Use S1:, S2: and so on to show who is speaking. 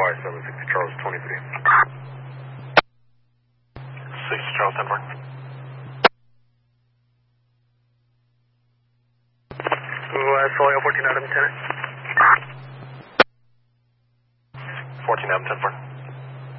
S1: advise, 760 Charles 23. 60 Charles 10 4.
S2: Soil 14 Adam 10.
S1: 14 Adam 10 4.